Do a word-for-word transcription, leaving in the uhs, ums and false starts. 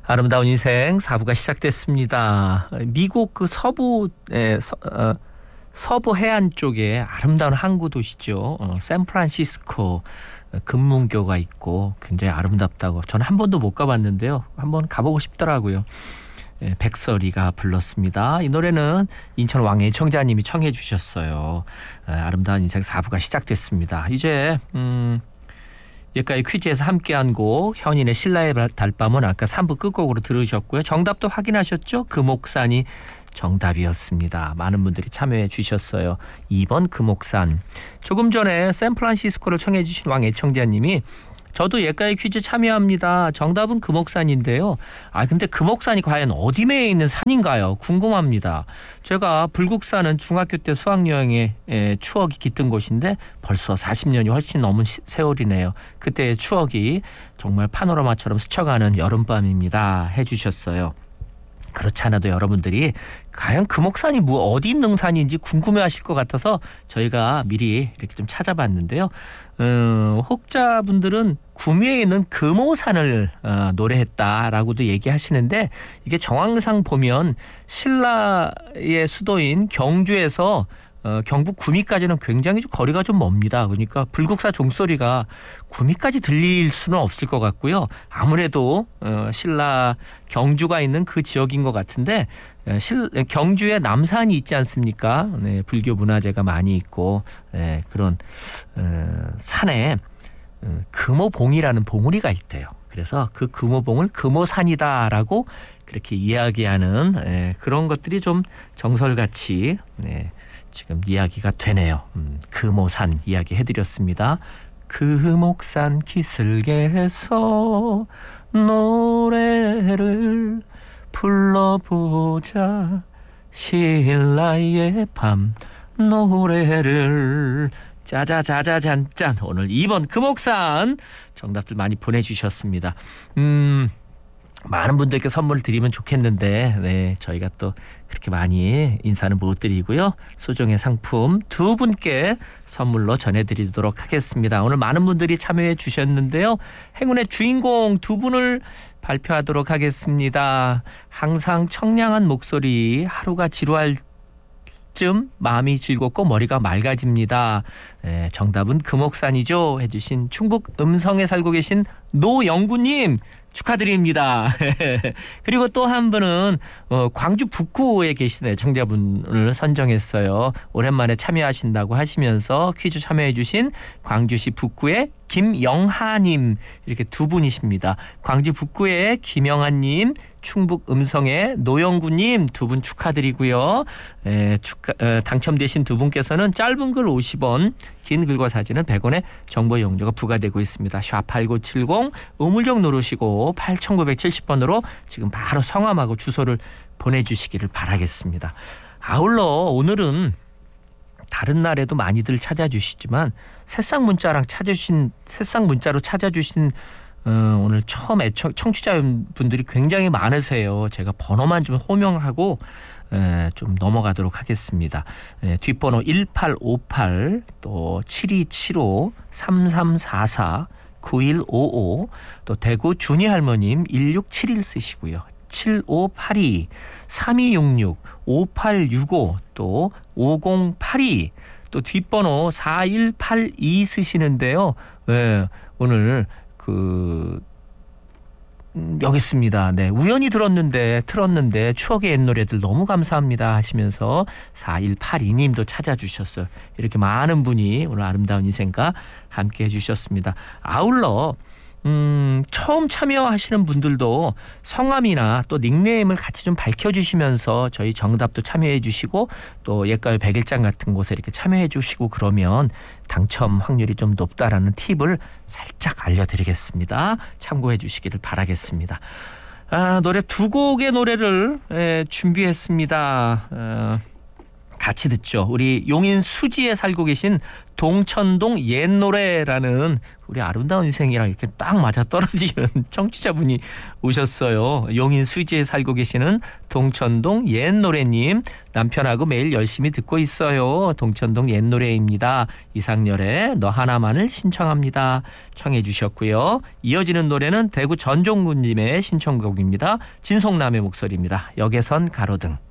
아름다운 인생 사 부가 시작됐습니다. 미국 그 서부 에, 서, 어, 서부 해안 쪽에 아름다운 항구 도시죠. 어, 샌프란시스코 금문교가 있고 굉장히 아름답다고. 저는 한 번도 못 가봤는데요. 한번 가보고 싶더라고요. 예, 백설이가 불렀습니다. 이 노래는 인천 왕애청자님이 청해 주셨어요. 예, 아름다운 인생 사 부가 시작됐습니다. 이제 음, 예가의 퀴즈에서 함께한 곡 현인의 신라의 달밤은 아까 삼 부 끝곡으로 들으셨고요. 정답도 확인하셨죠? 금옥산이 정답이었습니다. 많은 분들이 참여해 주셨어요. 이 번 금옥산. 조금 전에 샌프란시스코를 청해 주신 왕애청자님이 저도 예가의 퀴즈 참여합니다. 정답은 금옥산인데요. 아 근데 금옥산이 과연 어디매에 있는 산인가요? 궁금합니다. 제가 불국사는 중학교 때 수학여행의 추억이 깃든 곳인데 벌써 사십 년이 훨씬 넘은 세월이네요. 그때의 추억이 정말 파노라마처럼 스쳐가는 여름밤입니다. 해주셨어요. 그렇지 않아도 여러분들이 과연 금옥산이 뭐 어디 있는 산인지 궁금해하실 것 같아서 저희가 미리 이렇게 좀 찾아봤는데요. 어, 혹자분들은 구미에 있는 금오산을 어, 노래했다라고도 얘기하시는데 이게 정황상 보면 신라의 수도인 경주에서 어, 경북 구미까지는 굉장히 좀 거리가 좀 멉니다. 그러니까 불국사 종소리가 구미까지 들릴 수는 없을 것 같고요. 아무래도 어, 신라 경주가 있는 그 지역인 것 같은데 어, 실, 경주에 남산이 있지 않습니까? 네, 불교 문화재가 많이 있고 네, 그런 어, 산에 어, 금오봉이라는 봉우리가 있대요. 그래서 그 금오봉을 금오산이다라고 그렇게 이야기하는 예, 그런 것들이 좀 정설같이 네, 지금 이야기가 되네요. 음, 금오산 이야기 해드렸습니다. 금옥산 기슭에서 노래를 불러보자 신라의 밤 노래를 짜자자자잔짠. 오늘 이 번 금옥산 정답들 많이 보내주셨습니다. 음... 많은 분들께 선물을 드리면 좋겠는데 네, 저희가 또 그렇게 많이 인사는 못 드리고요. 소정의 상품 두 분께 선물로 전해드리도록 하겠습니다. 오늘 많은 분들이 참여해 주셨는데요. 행운의 주인공 두 분을 발표하도록 하겠습니다. 항상 청량한 목소리, 하루가 지루할 쯤 마음이 즐겁고 머리가 맑아집니다. 네, 정답은 금옥산이죠. 해주신 충북 음성에 살고 계신 노영구님 축하드립니다. 그리고 또 한 분은 어, 광주 북구에 계신 애청자분을 선정했어요. 오랜만에 참여하신다고 하시면서 퀴즈 참여해 주신 광주시 북구의 김영하님 이렇게 두 분이십니다. 광주 북구의 김영하님, 충북 음성의 노영구님 두 분 축하드리고요. 에, 축하, 에, 당첨되신 두 분께서는 짧은 글 오십 원, 긴 글과 사진은 백 원의 정보 이용료가 부과되고 있습니다. 샵 팔구칠공 우물정 누르시고 팔천구백칠십 번으로 지금 바로 성함하고 주소를 보내주시기를 바라겠습니다. 아울러 오늘은 다른 날에도 많이들 찾아주시지만 새싹 문자랑 찾아주신 새싹 문자로 찾아주신 어, 오늘 처음 애청, 청취자분들이 굉장히 많으세요. 제가 번호만 좀 호명하고 에, 좀 넘어가도록 하겠습니다. 에, 뒷번호 일팔오팔 또 칠이칠오 삼삼사사 구일오오 또 대구 준이 할머님 일육칠일 쓰시고요. 칠오팔이 삼이육육 오팔육오 또 오공팔이 또 뒷번호 사일팔이 쓰시는데요. 네, 오늘 그 음, 여기 있습니다. 네, 우연히 들었는데 틀었는데 추억의 옛 노래들 너무 감사합니다 하시면서 사일팔이 님도 찾아주셨어요. 이렇게 많은 분이 오늘 아름다운 인생과 함께 해주셨습니다. 아울러 음, 처음 참여하시는 분들도 성함이나 또 닉네임을 같이 좀 밝혀주시면서 저희 정답도 참여해 주시고 또 예가요 백일장 같은 곳에 이렇게 참여해 주시고 그러면 당첨 확률이 좀 높다라는 팁을 살짝 알려드리겠습니다. 참고해 주시기를 바라겠습니다. 아, 노래 두 곡의 노래를 에, 준비했습니다. 어, 같이 듣죠. 우리 용인 수지에 살고 계신 동천동 옛노래라는 우리 아름다운 인생이랑 이렇게 딱 맞아 떨어지는 청취자분이 오셨어요. 용인 수지에 살고 계시는 동천동 옛노래님, 남편하고 매일 열심히 듣고 있어요. 동천동 옛노래입니다. 이상열의 너 하나만을 신청합니다. 청해 주셨고요. 이어지는 노래는 대구 전종군님의 신청곡입니다. 진송남의 목소리입니다. 역에선 가로등.